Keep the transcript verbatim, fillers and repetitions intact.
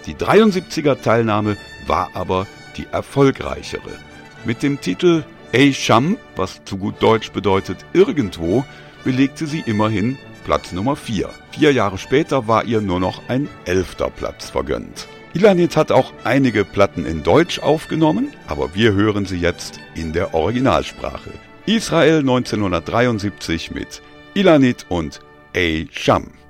Die dreiundsiebziger Teilnahme war aber die erfolgreichere. Mit dem Titel Ey Sham, was zu gut Deutsch bedeutet irgendwo, belegte sie immerhin Platz Nummer vier. Vier Jahre später war ihr nur noch ein elfter Platz vergönnt. Ilanit hat auch einige Platten in Deutsch aufgenommen, aber wir hören sie jetzt in der Originalsprache. Israel neunzehnhundertdreiundsiebzig mit Ilanit und Ey Sham.